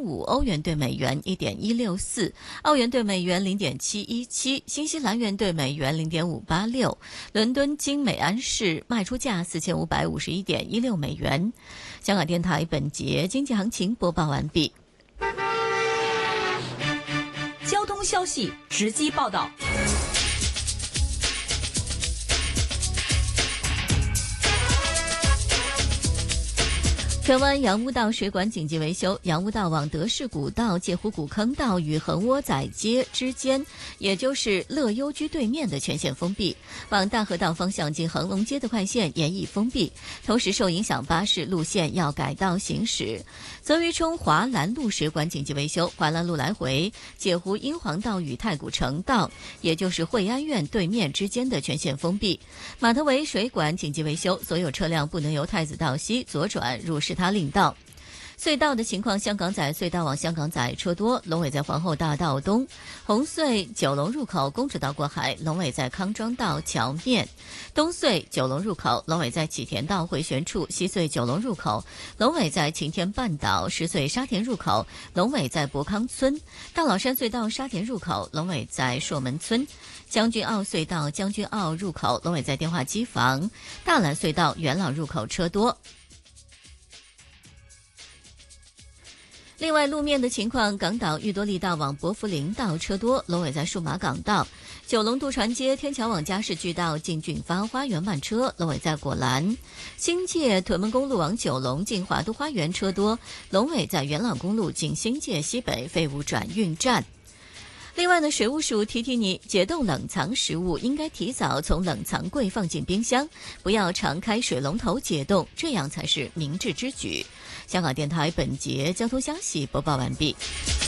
0.5，欧元对美元1.164，澳元对美元0.717，新西兰元对美元0.586。伦敦金每安士卖出价4551.16美元。香港电台本节经济行情播报完毕。 交通消息直击报道。 荃湾杨屋道水管紧急维修，杨屋道往德士古道介乎古坑道与横窝仔街之间，也就是乐优居对面的全线封闭，往大河道方向进恒隆街的快线也已封闭，同时受影响巴士路线要改道行驶。泽余冲华兰路水管紧急维修，华兰路来回介乎英皇道与太古城道，也就是惠安苑对面之间的全线封闭。马头围水管紧急维修，所有车辆不能由太子道西左转入市塔领道。隧道的情况，香港仔隧道往香港仔车多，龙尾在皇后大道东；红隧九龙入口公主道过海，龙尾在康庄道桥面；东隧九龙入口，龙尾在启田道回旋处；西隧九龙入口，龙尾在晴天半岛；石隧沙田入口，龙尾在博康村；大老山隧道沙田入口，龙尾在朔门村；将军澳隧道将军澳入口，龙尾在电话机房；大榄隧道元朗入口车多。另外路面的情况，港岛裕多利道往薄扶林道车多，龙尾在数码港道；九龙渡船街天桥往加士居道进俊发花园慢车，龙尾在果栏；新界屯门公路往九龙进华都花园车多，龙尾在元朗公路进新界西北废物转运站。另外呢，水务署提提你，解冻冷藏食物应该提早从冷藏柜放进冰箱，不要常开水龙头解冻，这样才是明智之举。香港电台本节交通消息播报完毕。